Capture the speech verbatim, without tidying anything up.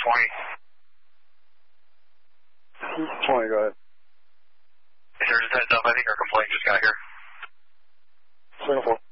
twenty. twenty, go ahead. Hey, sir, just heads up, I think our complaint just got here. Signal four.